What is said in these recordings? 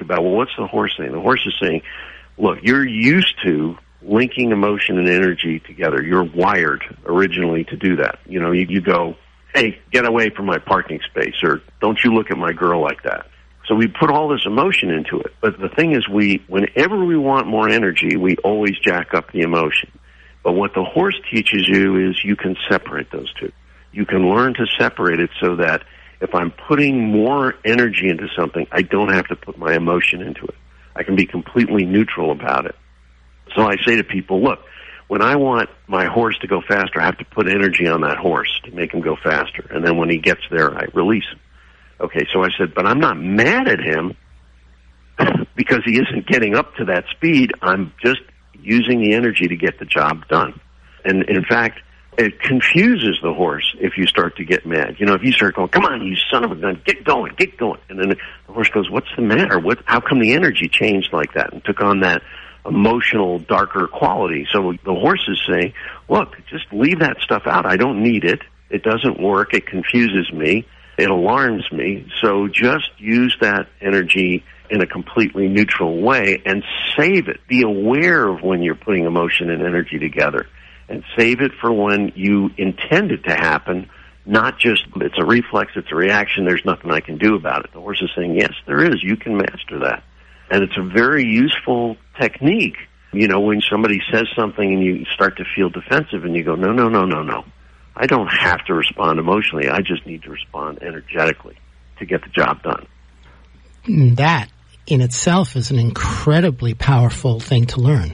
about, well, what's the horse saying? The horse is saying, look, you're used to linking emotion and energy together. You're wired originally to do that. You know, you go, hey, get away from my parking space, or don't you look at my girl like that. So we put all this emotion into it. But the thing is, whenever we want more energy, we always jack up the emotion. But what the horse teaches you is you can separate those two. You can learn to separate it so that if I'm putting more energy into something, I don't have to put my emotion into it. I can be completely neutral about it. So I say to people, look, when I want my horse to go faster, I have to put energy on that horse to make him go faster. And then when he gets there, I release him. Okay, so I said, but I'm not mad at him because he isn't getting up to that speed. I'm just using the energy to get the job done. And in fact, it confuses the horse if you start to get mad. You know, if you start going, come on, you son of a gun, get going. And then the horse goes, what's the matter? How come the energy changed like that and took on that emotional, darker quality? So the horse is saying, look, just leave that stuff out. I don't need it. It doesn't work. It confuses me. It alarms me. So just use that energy in a completely neutral way and save it. Be aware of when you're putting emotion and energy together, and save it for when you intend it to happen, not just it's a reflex, it's a reaction, there's nothing I can do about it. The horse is saying, yes, there is. You can master that. And it's a very useful technique. You know, when somebody says something and you start to feel defensive and you go, no. I don't have to respond emotionally. I just need to respond energetically to get the job done. That in itself is an incredibly powerful thing to learn.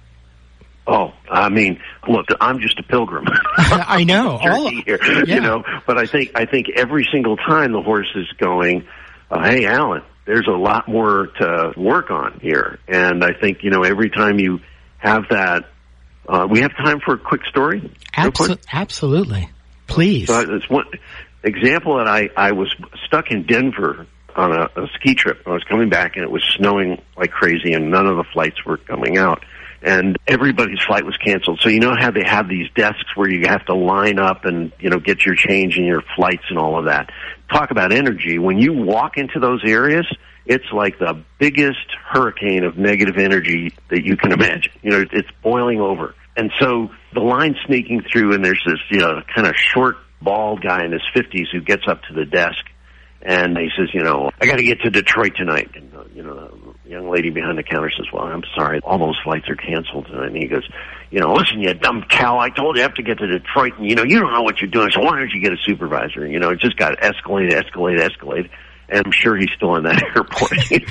Oh, I mean, look, I'm just a pilgrim. I know. Here, yeah. You know, but I think every single time the horse is going, hey, Alan, there's a lot more to work on here. And I think, you know, every time you have that, we have time for a quick story? Absolutely. Please. So it's one example that I was stuck in Denver on a ski trip. I was coming back and it was snowing like crazy and none of the flights were coming out. And everybody's flight was canceled. So you know how they have these desks where you have to line up and, you know, get your change in your flights and all of that. Talk about energy. When you walk into those areas, it's like the biggest hurricane of negative energy that you can imagine. You know, it's boiling over. And so the line's sneaking through, and there's this, you know, kind of short, bald guy in his 50s who gets up to the desk, and he says, you know, I got to get to Detroit tonight. And, you know, the young lady behind the counter says, well, I'm sorry, all those flights are canceled tonight. And he goes, you know, listen, you dumb cow, I told you I have to get to Detroit, and, you know, you don't know what you're doing, so why don't you get a supervisor? You know, it just got escalated. And I'm sure he's still in that airport.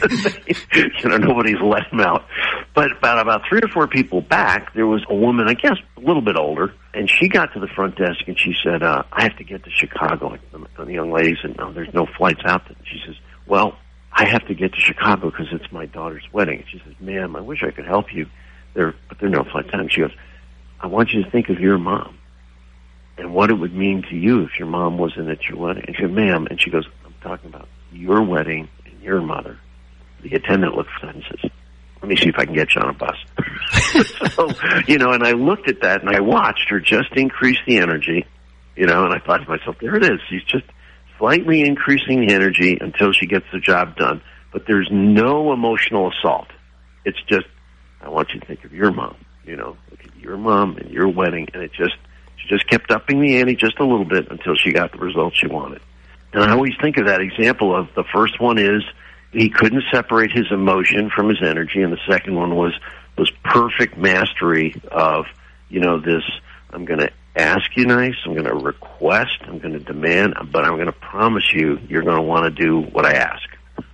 You know, nobody's let him out. But about 3 or 4 people back, there was a woman, I guess, a little bit older, and she got to the front desk and she said, I have to get to Chicago. And the young lady said, no, there's no flights out there. She says, well, I have to get to Chicago because it's my daughter's wedding. And she says, ma'am, I wish I could help you, but there are no flights out. And she goes, I want you to think of your mom and what it would mean to you if your mom wasn't at your wedding. And she said, ma'am, and she goes, I'm talking about your wedding and your mother. The attendant looked at and says, let me see if I can get you on a bus. So, you know, and I looked at that and I watched her just increase the energy, you know, and I thought to myself, there it is. She's just slightly increasing the energy until she gets the job done. But there's no emotional assault. It's just, I want you to think of your mom, you know, look at your mom and your wedding. And she just kept upping the ante just a little bit until she got the results she wanted. And I always think of that example of the first one is he couldn't separate his emotion from his energy, and the second one was perfect mastery of, you know, this, I'm going to ask you nice, I'm going to request, I'm going to demand, but I'm going to promise you you're going to want to do what I ask.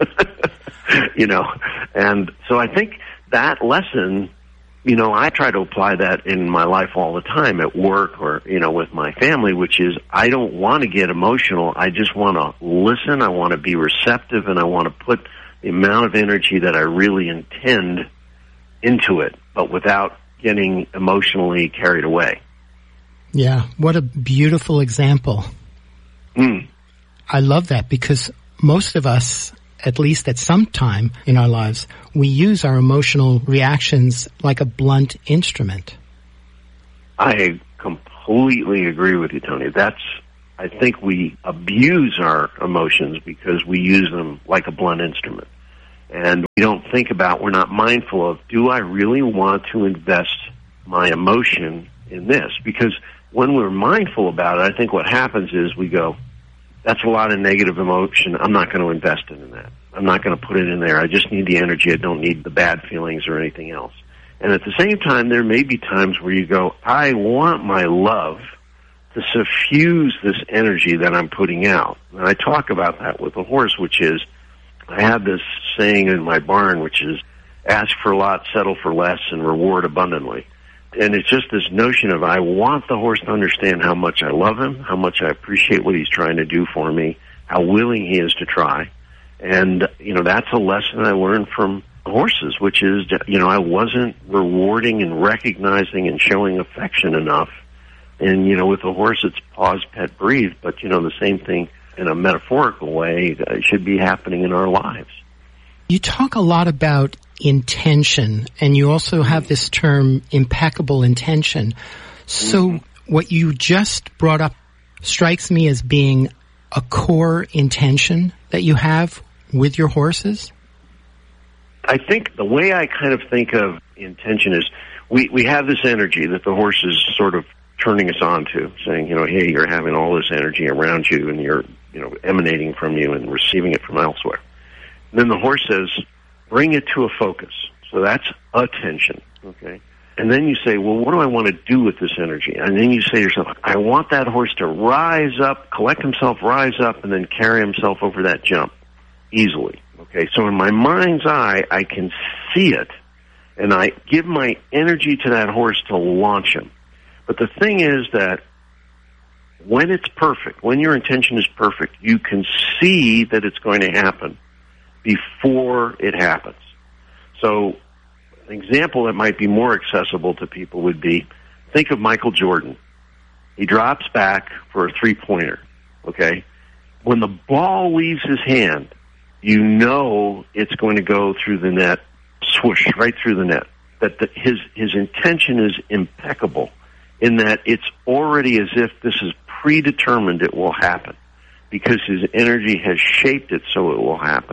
You know, and so I think that lesson, you know, I try to apply that in my life all the time at work or, you know, with my family, which is I don't want to get emotional. I just want to listen. I want to be receptive, and I want to put the amount of energy that I really intend into it, but without getting emotionally carried away. Yeah, what a beautiful example. I love that because most of us, at least at some time in our lives, we use our emotional reactions like a blunt instrument. I completely agree with you, Tony. I think we abuse our emotions because we use them like a blunt instrument. And we don't think about, we're not mindful of, do I really want to invest my emotion in this? Because when we're mindful about it, I think what happens is we go, that's a lot of negative emotion. I'm not going to invest in that. I'm not going to put it in there. I just need the energy. I don't need the bad feelings or anything else. And at the same time, there may be times where you go, I want my love to suffuse this energy that I'm putting out. And I talk about that with a horse, which is, I have this saying in my barn, which is, ask for a lot, settle for less, and reward abundantly. And it's just this notion of, I want the horse to understand how much I love him, how much I appreciate what he's trying to do for me, how willing he is to try. And, that's a lesson I learned from horses, which is, I wasn't rewarding and recognizing and showing affection enough. And, with a horse, it's pause, pet, breathe. But, the same thing in a metaphorical way should be happening in our lives. You talk a lot about intention, and you also have this term, impeccable intention. So what you just brought up strikes me as being a core intention that you have with your horses? I think the way I kind of think of intention is we have this energy that the horse is sort of turning us on to, saying, hey, you're having all this energy around you and you're, emanating from you and receiving it from elsewhere. And then the horse says, bring it to a focus. So that's attention, okay? And then you say, well, what do I want to do with this energy? And then you say to yourself, I want that horse to rise up, collect himself, rise up, and then carry himself over that jump easily, okay? So in my mind's eye, I can see it, and I give my energy to that horse to launch him. But the thing is that when it's perfect, when your intention is perfect, you can see that it's going to happen before it happens. So an example that might be more accessible to people would be, think of Michael Jordan. He drops back for a three-pointer, okay? When the ball leaves his hand, you know it's going to go through the net, swoosh, right through the net. That his intention is impeccable in that it's already as if this is predetermined it will happen because his energy has shaped it so it will happen.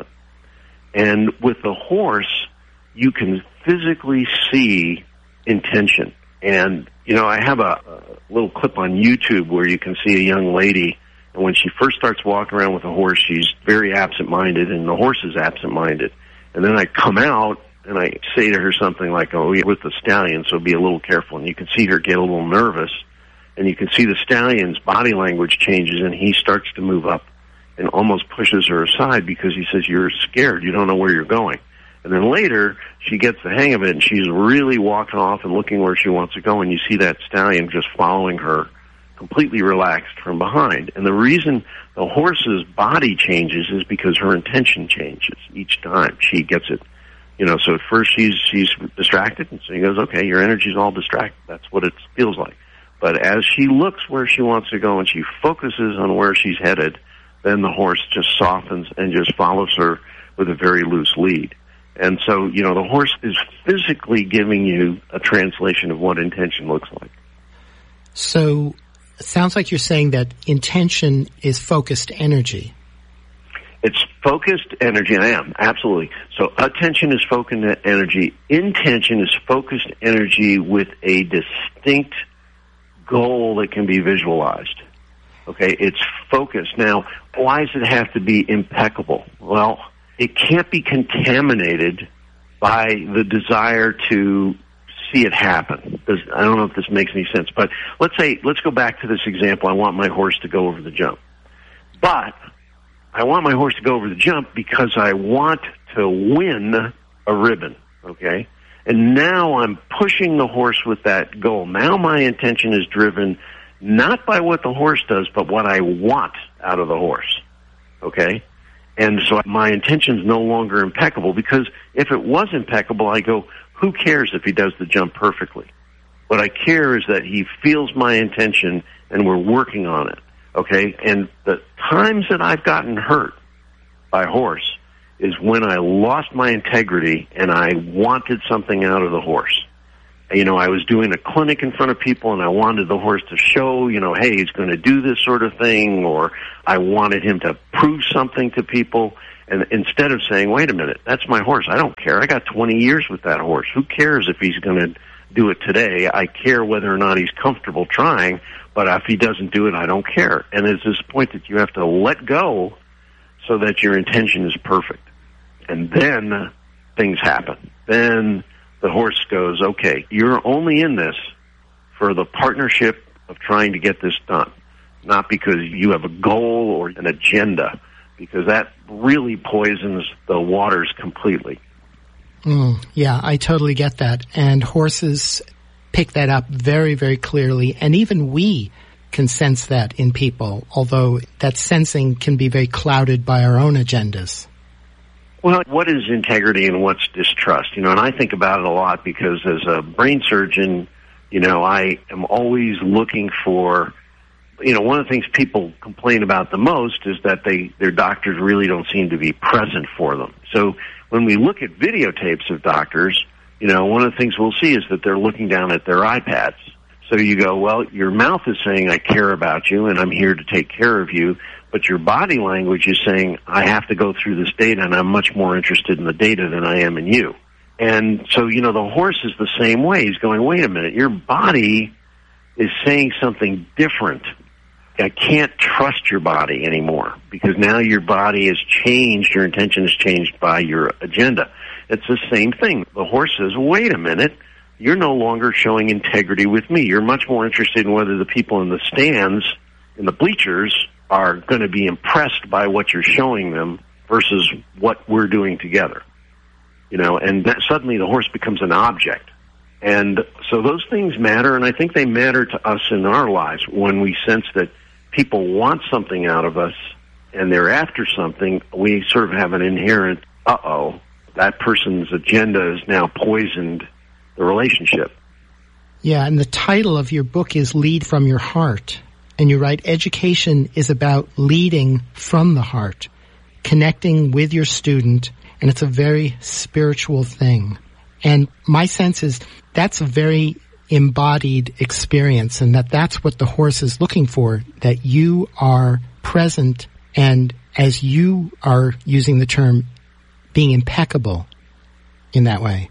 And with the horse, you can physically see intention. And, I have a little clip on YouTube where you can see a young lady, and when she first starts walking around with a horse, she's very absent-minded, and the horse is absent-minded. And then I come out, and I say to her something like, oh, you're with the stallion, so be a little careful. And you can see her get a little nervous, and you can see the stallion's body language changes, and he starts to move up and almost pushes her aside because he says, you're scared, you don't know where you're going. And then later, she gets the hang of it, and she's really walking off and looking where she wants to go, and you see that stallion just following her, completely relaxed from behind. And the reason the horse's body changes is because her intention changes each time she gets it. So at first she's distracted, and so he goes, okay, your energy's all distracted. That's what it feels like. But as she looks where she wants to go and she focuses on where she's headed, then the horse just softens and just follows her with a very loose lead. And so, the horse is physically giving you a translation of what intention looks like. So it sounds like you're saying that intention is focused energy. It's focused energy, I am, absolutely. So attention is focused energy. Intention is focused energy with a distinct goal that can be visualized. Okay, it's focused. Now, why does it have to be impeccable? Well, it can't be contaminated by the desire to see it happen. I don't know if this makes any sense, but let's go back to this example. I want my horse to go over the jump. But I want my horse to go over the jump because I want to win a ribbon, okay? And now I'm pushing the horse with that goal. Now my intention is driven not by what the horse does, but what I want out of the horse, okay? And so my intention is no longer impeccable because if it was impeccable, I go, who cares if he does the jump perfectly? What I care is that he feels my intention and we're working on it, okay? And the times that I've gotten hurt by horse is when I lost my integrity and I wanted something out of the horse. I was doing a clinic in front of people and I wanted the horse to show, hey, he's going to do this sort of thing, or I wanted him to prove something to people. And instead of saying, wait a minute, that's my horse. I don't care. I got 20 years with that horse. Who cares if he's going to do it today? I care whether or not he's comfortable trying, but if he doesn't do it, I don't care. And it's this point that you have to let go so that your intention is perfect. And then things happen. Then the horse goes, okay, you're only in this for the partnership of trying to get this done, not because you have a goal or an agenda, because that really poisons the waters completely. Yeah, I totally get that. And horses pick that up very, very clearly. And even we can sense that in people, although that sensing can be very clouded by our own agendas. Well, what is integrity and what's distrust? And I think about it a lot because as a brain surgeon, I am always looking for, one of the things people complain about the most is that their doctors really don't seem to be present for them. So when we look at videotapes of doctors, one of the things we'll see is that they're looking down at their iPads. So you go, well, your mouth is saying, I care about you and I'm here to take care of you, but your body language is saying, I have to go through this data and I'm much more interested in the data than I am in you. And so, the horse is the same way. He's going, wait a minute, your body is saying something different. I can't trust your body anymore because now your body has changed, your intention has changed by your agenda. It's the same thing. The horse says, wait a minute, you're no longer showing integrity with me. You're much more interested in whether the people in the stands, in the bleachers, are going to be impressed by what you're showing them versus what we're doing together. And that suddenly the horse becomes an object. And so those things matter, and I think they matter to us in our lives when we sense that people want something out of us and they're after something. We sort of have an inherent, that person's agenda has now poisoned the relationship. Yeah, and the title of your book is Lead from Your Heart. And you write, education is about leading from the heart, connecting with your student, and it's a very spiritual thing. And my sense is that's a very embodied experience, and that's what the horse is looking for, that you are present and, as you are using the term, being impeccable in that way.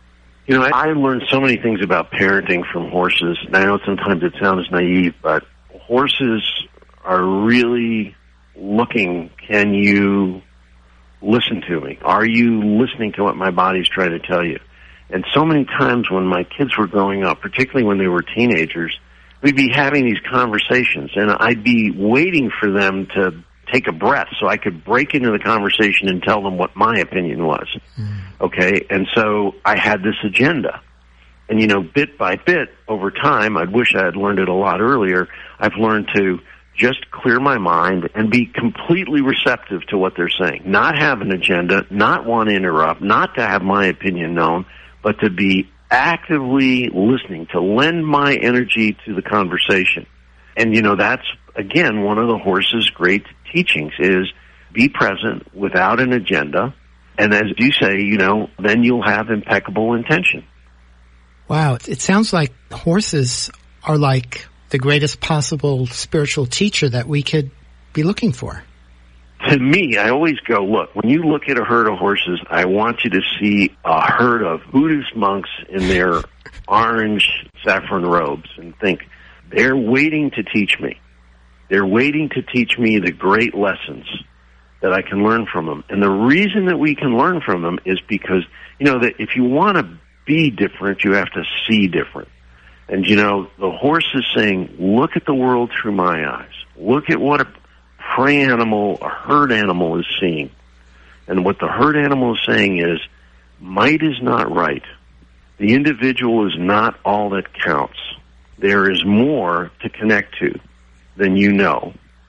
I learned so many things about parenting from horses. And I know sometimes it sounds naive, but horses are really looking, can you listen to me? Are you listening to what my body's trying to tell you? And so many times when my kids were growing up, particularly when they were teenagers, we'd be having these conversations, and I'd be waiting for them to take a breath so I could break into the conversation and tell them what my opinion was. Okay? And so I had this agenda. And, bit by bit, over time, I wish I had learned it a lot earlier, I've learned to just clear my mind and be completely receptive to what they're saying. Not have an agenda, not want to interrupt, not to have my opinion known, but to be actively listening, to lend my energy to the conversation. And, that's, again, one of the horse's great teachings is be present without an agenda. And as you say, then you'll have impeccable intention. Wow. It sounds like horses are like the greatest possible spiritual teacher that we could be looking for. To me, I always go, look, when you look at a herd of horses, I want you to see a herd of Buddhist monks in their orange saffron robes and think, they're waiting to teach me. They're waiting to teach me the great lessons that I can learn from them. And the reason that we can learn from them is because, that if you want to be different, you have to see different. And, the horse is saying, look at the world through my eyes. Look at what a prey animal, a herd animal is seeing. And what the herd animal is saying is, might is not right. The individual is not all that counts. There is more to connect to than you know.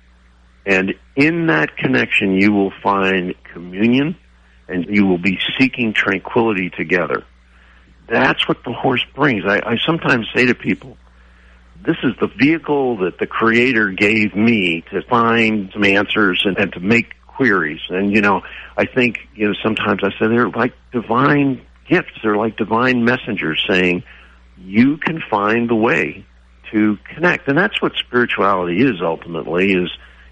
And in that connection, you will find communion, and you will be seeking tranquility together. That's what the horse brings. I sometimes say to people, this is the vehicle that the Creator gave me to find some answers and to make queries. And, I think, sometimes I say they're like divine gifts. They're like divine messengers saying, you can find the way to connect. And that's what spirituality is ultimately, is,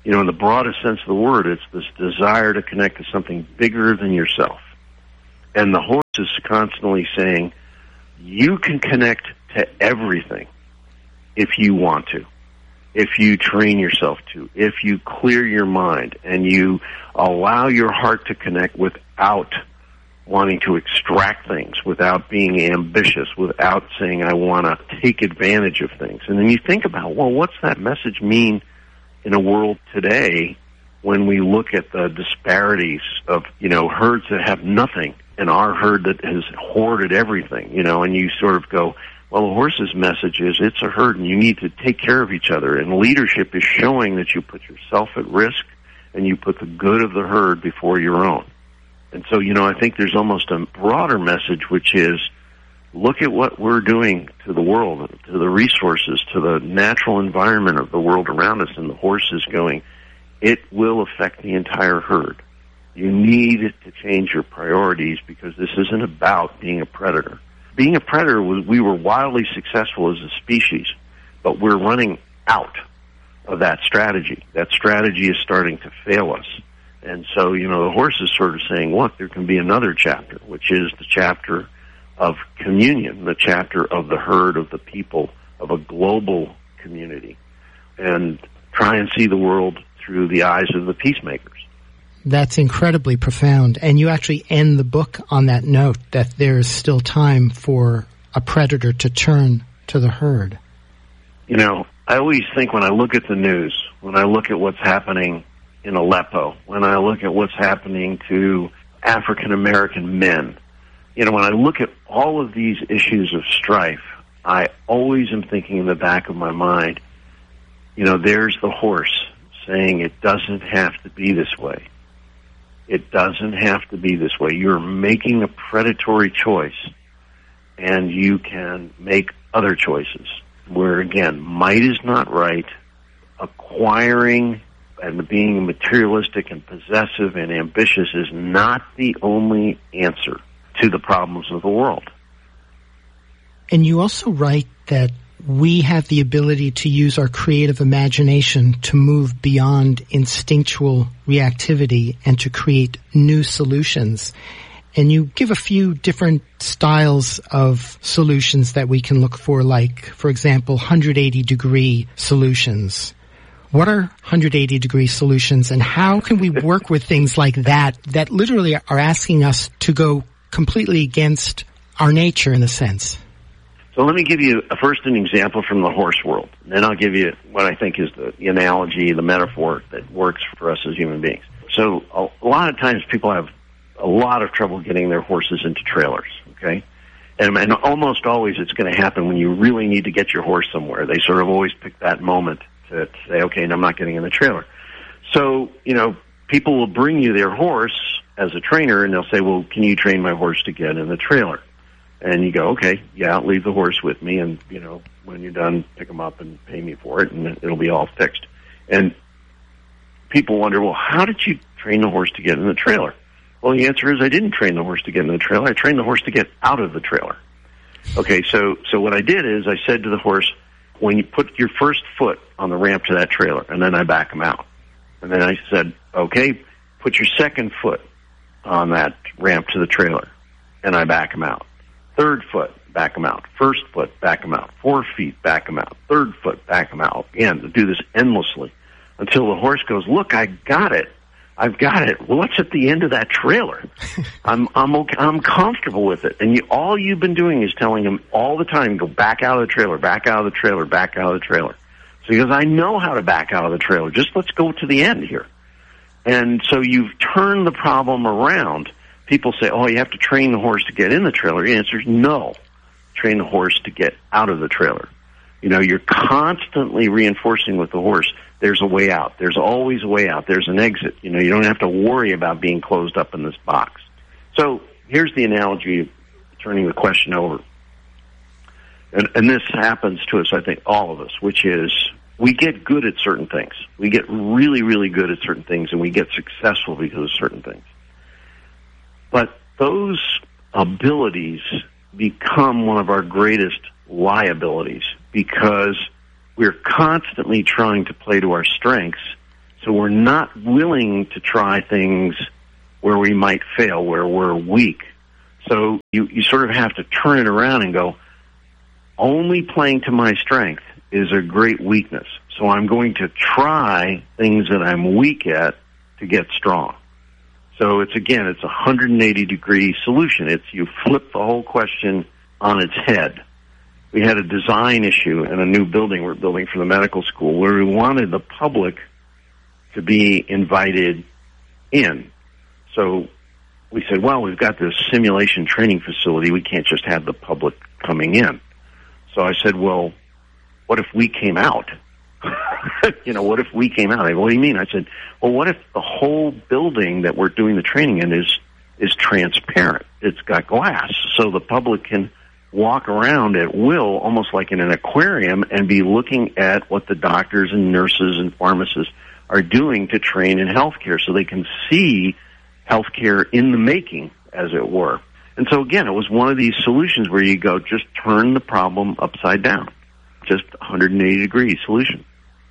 in the broadest sense of the word, it's this desire to connect to something bigger than yourself. And the horse is constantly saying, you can connect to everything if you want to, if you train yourself to, if you clear your mind and you allow your heart to connect without wanting to extract things, without being ambitious, without saying, I want to take advantage of things. And then you think about, well, what's that message mean in a world today when we look at the disparities of, herds that have nothing and our herd that has hoarded everything, and you sort of go, well, the horse's message is it's a herd and you need to take care of each other. And leadership is showing that you put yourself at risk and you put the good of the herd before your own. And so, I think there's almost a broader message, which is look at what we're doing to the world, to the resources, to the natural environment of the world around us. And the horse is going, it will affect the entire herd. You need to change your priorities because this isn't about being a predator. Being a predator, we were wildly successful as a species, but we're running out of that strategy. That strategy is starting to fail us. And so, the horse is sort of saying, look, there can be another chapter, which is the chapter of communion, the chapter of the herd, of the people, of a global community, and try and see the world through the eyes of the peacemakers. That's incredibly profound. And you actually end the book on that note, that there is still time for a predator to turn to the herd. I always think when I look at the news, when I look at what's happening in Aleppo, when I look at what's happening to African-American men, when I look at all of these issues of strife, I always am thinking in the back of my mind, there's the horse saying it doesn't have to be this way. It doesn't have to be this way. You're making a predatory choice, and you can make other choices where, again, might is not right. Acquiring and being materialistic and possessive and ambitious is not the only answer to the problems of the world. And you also write that we have the ability to use our creative imagination to move beyond instinctual reactivity and to create new solutions. And you give a few different styles of solutions that we can look for, like, for example, 180-degree solutions. What are 180-degree solutions, and how can we work with things like that literally are asking us to go completely against our nature in a sense? So let me give you first an example from the horse world. Then I'll give you what I think is the analogy, the metaphor that works for us as human beings. So a lot of times people have a lot of trouble getting their horses into trailers, okay? And almost always it's going to happen when you really need to get your horse somewhere. They sort of always pick that moment to say, okay, I'm not getting in the trailer. So, people will bring you their horse as a trainer, and they'll say, well, can you train my horse to get in the trailer? And you go, okay, yeah, I'll leave the horse with me, and, when you're done, pick him up and pay me for it, and it'll be all fixed. And people wonder, well, how did you train the horse to get in the trailer? Well, the answer is I didn't train the horse to get in the trailer. I trained the horse to get out of the trailer. Okay, so what I did is I said to the horse, when you put your first foot on the ramp to that trailer, and then I back him out. And then I said, okay, put your second foot on that ramp to the trailer, and I back him out. Third foot, back him out. First foot, back him out. 4 feet, back him out. Third foot, back him out. Again, to do this endlessly until the horse goes, look, I got it. I've got it. Well, what's at the end of that trailer? I'm comfortable with it. And all you've been doing is telling him all the time, go back out of the trailer, back out of the trailer, back out of the trailer. So he goes, I know how to back out of the trailer. Just let's go to the end here. And so you've turned the problem around. People say, oh, you have to train the horse to get in the trailer. The answer is no. Train the horse to get out of the trailer. You're constantly reinforcing with the horse, there's a way out. There's always a way out. There's an exit. You don't have to worry about being closed up in this box. So here's the analogy of turning the question over. And this happens to us, I think, all of us, which is we get good at certain things. We get really, really good at certain things, and we get successful because of certain things. But those abilities become one of our greatest liabilities because we're constantly trying to play to our strengths So we're not willing to try things where we might fail, where we're weak. So you sort of have to turn it around and go, only playing to my strength is a great weakness. So I'm going to try things that I'm weak at to get strong. So it's a 180-degree solution. It's you flip the whole question on its head. We had a design issue in a new building we're building for the medical school where we wanted the public to be invited in. So we said, well, we've got this simulation training facility. We can't just have the public coming in. So I said, well, what if we came out? What if we came out? What do you mean? I said, well, what if the whole building that we're doing the training in is transparent? It's got glass, so the public can walk around at will, almost like in an aquarium, and be looking at what the doctors and nurses and pharmacists are doing to train in healthcare, so they can see healthcare in the making, as it were. And so, again, it was one of these solutions where you go, just turn the problem upside down. Just 180-degree solution.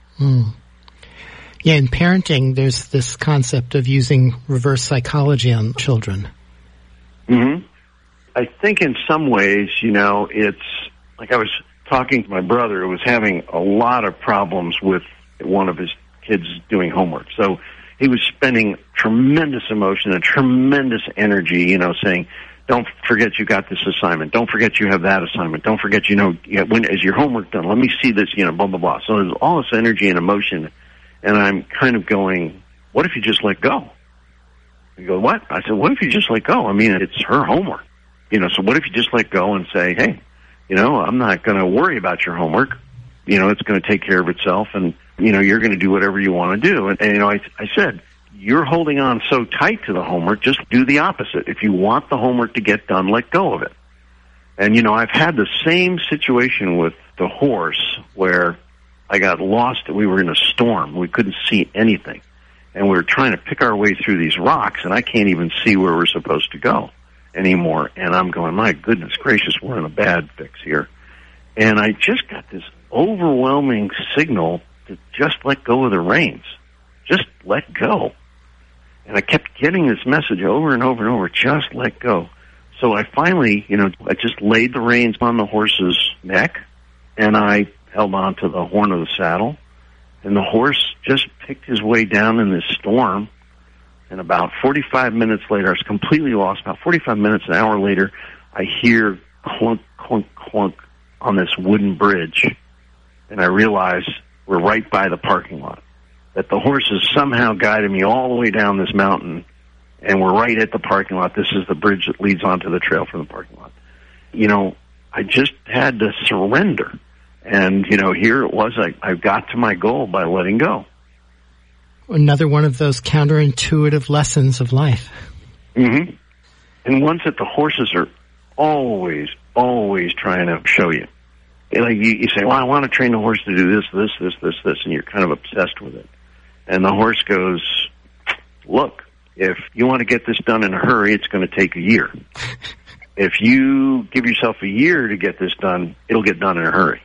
Yeah, in parenting, there's this concept of using reverse psychology on children. Mm-hmm. I think in some ways, it's like I was talking to my brother who was having a lot of problems with one of his kids doing homework. So he was spending tremendous emotion and tremendous energy, saying, don't forget you got this assignment. Don't forget you have that assignment. Don't forget, when is your homework done? Let me see this, blah, blah, blah. So there's all this energy and emotion, and I'm kind of going, what if you just let go? He goes, what? I said, what if you just let go? I mean, it's her homework. So what if you just let go and say, hey, I'm not going to worry about your homework. It's going to take care of itself, and, you're going to do whatever you want to do. And I said, you're holding on so tight to the homework, just do the opposite. If you want the homework to get done, let go of it. And, I've had the same situation with the horse where I got lost. We were in a storm. We couldn't see anything. And we were trying to pick our way through these rocks, and I can't even see where we're supposed to go anymore. And I'm going, my goodness gracious, we're in a bad fix here. And I just got this overwhelming signal to just let go of the reins. Just let go. And I kept getting this message over and over and over, just let go. So I finally, I just laid the reins on the horse's neck, and I held on to the horn of the saddle, and the horse just picked his way down in this storm. And about 45 minutes later, I was completely lost. About 45 minutes, an hour later, I hear clunk, clunk, clunk on this wooden bridge, and I realize we're right by the parking lot. That the horse has somehow guided me all the way down this mountain, and we're right at the parking lot. This is the bridge that leads onto the trail from the parking lot. I just had to surrender. And, here it was. I got to my goal by letting go. Another one of those counterintuitive lessons of life. Mm-hmm. And ones that the horses are always trying to show you. Like you say, well, I want to train the horse to do this, and you're kind of obsessed with it. And the horse goes, look, if you want to get this done in a hurry, it's going to take a year. If you give yourself a year to get this done, it'll get done in a hurry.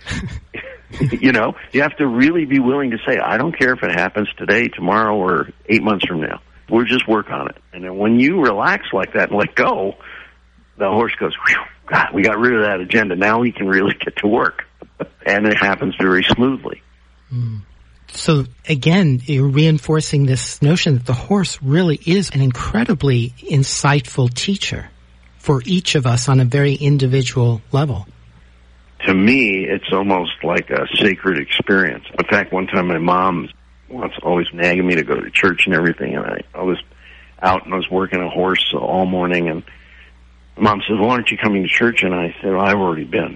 You have to really be willing to say, I don't care if it happens today, tomorrow, or 8 months from now. We'll just work on it. And then when you relax like that and let go, the horse goes, whew, God, we got rid of that agenda. Now we can really get to work. And it happens very smoothly. So, again, you're reinforcing this notion that the horse really is an incredibly insightful teacher for each of us on a very individual level. To me, it's almost like a sacred experience. In fact, one time my mom was always nagging me to go to church and everything, and I was out and I was working a horse all morning, and Mom said, well, aren't you coming to church? And I said, well, I've already been.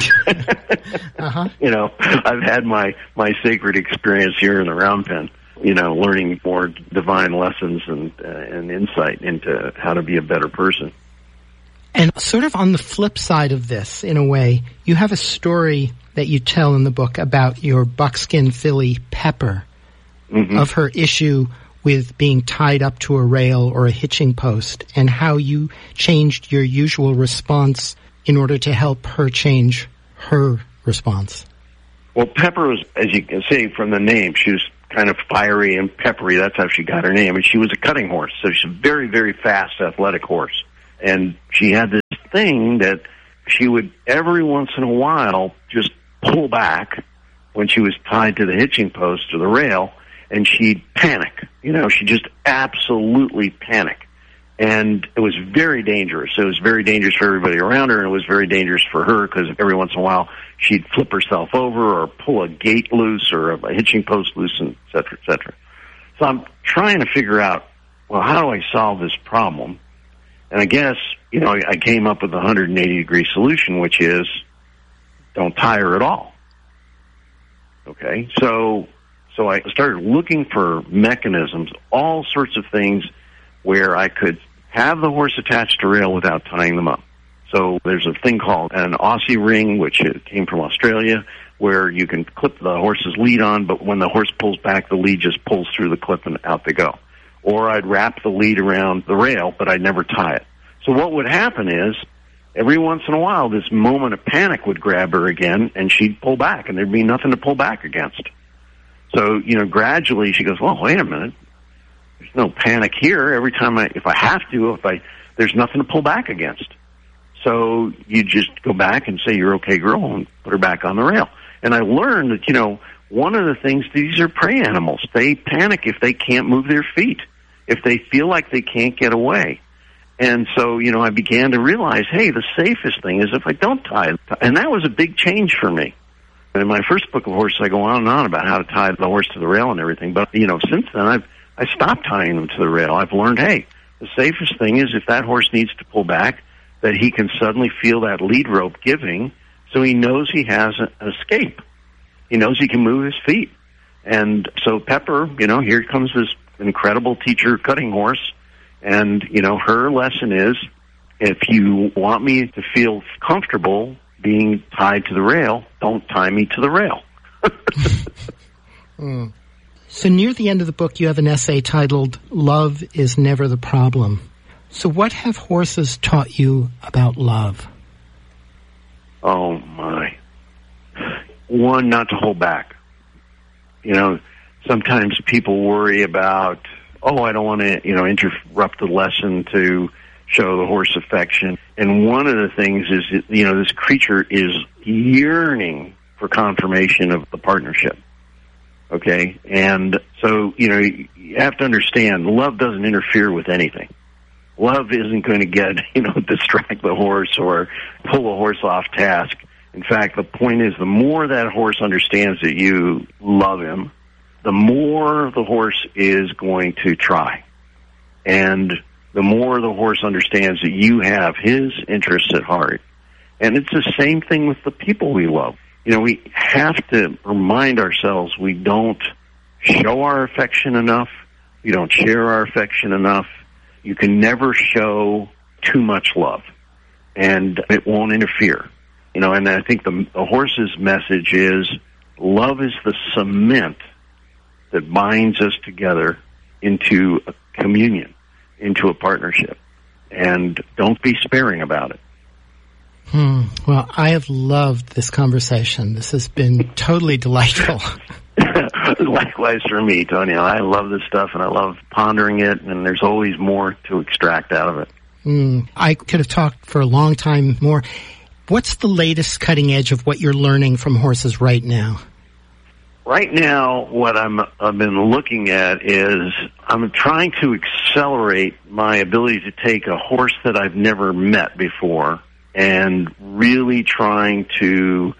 I've had my sacred experience here in the round pen, learning more divine lessons and insight into how to be a better person. And sort of on the flip side of this, in a way, you have a story that you tell in the book about your buckskin filly, Pepper, of her issue with being tied up to a rail or a hitching post, and how you changed your usual response in order to help her change her response. Well, Pepper was, as you can see from the name, she was kind of fiery and peppery. That's how she got her name. And she was a cutting horse, so she's a very, very fast, athletic horse. And she had this thing that she would every once in a while just pull back when she was tied to the hitching post or the rail, and she'd panic. She'd just absolutely panic. And it was very dangerous. It was very dangerous for everybody around her, and it was very dangerous for her because every once in a while she'd flip herself over or pull a gate loose or a hitching post loose, and et cetera, et cetera. So I'm trying to figure out, well, how do I solve this problem? And I guess, I came up with a 180-degree solution, which is don't tie her at all. Okay? So I started looking for mechanisms, all sorts of things where I could have the horse attached to rail without tying them up. So there's a thing called an Aussie ring, which came from Australia, where you can clip the horse's lead on, but when the horse pulls back, the lead just pulls through the clip and out they go. Or I'd wrap the lead around the rail, but I'd never tie it. So what would happen is, every once in a while, this moment of panic would grab her again, and she'd pull back, and there'd be nothing to pull back against. So, gradually she goes, well, wait a minute. There's no panic here. Every time if I have to, there's nothing to pull back against. So you just go back and say, you're okay, girl, and put her back on the rail. And I learned that, one of the things, these are prey animals. They panic if they can't move their feet, if they feel like they can't get away. And so, I began to realize, hey, the safest thing is if I don't tie it. And that was a big change for me. In my first book of horses, I go on and on about how to tie the horse to the rail and everything. But, since then, I stopped tying them to the rail. I've learned, hey, the safest thing is if that horse needs to pull back, that he can suddenly feel that lead rope giving, so he knows he has an escape. He knows he can move his feet. And so Pepper, here comes this incredible teacher cutting horse, and, her lesson is, if you want me to feel comfortable being tied to the rail, don't tie me to the rail. So near the end of the book, you have an essay titled, Love is Never the Problem. So what have horses taught you about love? Oh, my. One, not to hold back. Sometimes people worry about, I don't want to, interrupt the lesson to show the horse affection. And one of the things is, this creature is yearning for confirmation of the partnership. Okay? And so, you have to understand, love doesn't interfere with anything. Love isn't going to distract the horse or pull a horse off task. In fact, the point is, the more that horse understands that you love him, the more the horse is going to try. And the more the horse understands that you have his interests at heart. And it's the same thing with the people we love. We have to remind ourselves we don't show our affection enough. We don't share our affection enough. You can never show too much love, and it won't interfere. And I think the horse's message is, love is the cement that binds us together into a communion, into a partnership. And don't be sparing about it. Well, I have loved this conversation. This has been totally delightful. Likewise for me, Tony. I love this stuff, and I love pondering it, and there's always more to extract out of it. I could have talked for a long time more. What's the latest cutting edge of what you're learning from horses right now? Right now, what I've been looking at is I'm trying to accelerate my ability to take a horse that I've never met before and really trying to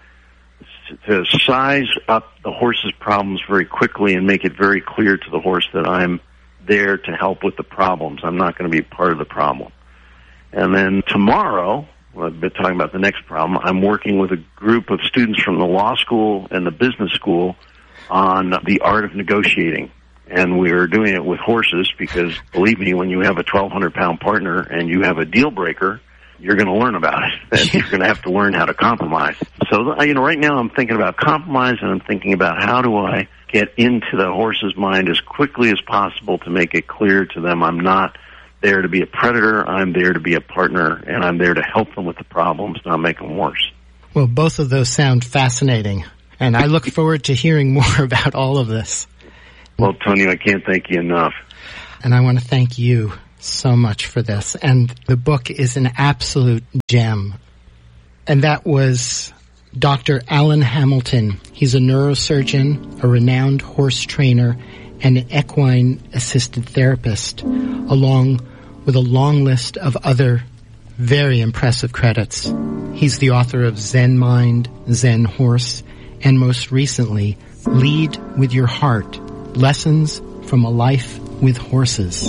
size up the horse's problems very quickly and make it very clear to the horse that I'm there to help with the problems. I'm not going to be part of the problem. And then tomorrow, I've been talking about the next problem, I'm working with a group of students from the law school and the business school on the art of negotiating. And we're doing it with horses because, believe me, when you have a 1,200-pound partner and you have a deal breaker, you're going to learn about it. And you're going to have to learn how to compromise. So, right now I'm thinking about compromise, and I'm thinking about how do I get into the horse's mind as quickly as possible to make it clear to them I'm not there to be a predator, I'm there to be a partner, and I'm there to help them with the problems, not make them worse. Well, both of those sound fascinating, and I look forward to hearing more about all of this. Well, Tony, I can't thank you enough. And I want to thank you so much for this. And the book is an absolute gem. And that was Dr. Alan Hamilton. He's a neurosurgeon, a renowned horse trainer, and an equine-assisted therapist, along with a long list of other very impressive credits. He's the author of Zen Mind, Zen Horse, and most recently, Lead with Your Heart, Lessons from a Life with Horses.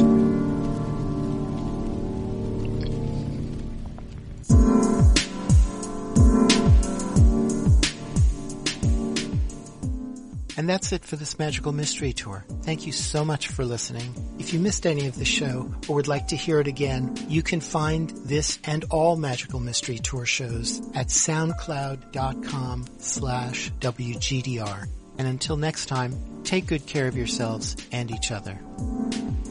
And that's it for this Magical Mystery Tour. Thank you so much for listening. If you missed any of the show or would like to hear it again, you can find this and all Magical Mystery Tour shows at soundcloud.com/WGDR. And until next time, take good care of yourselves and each other.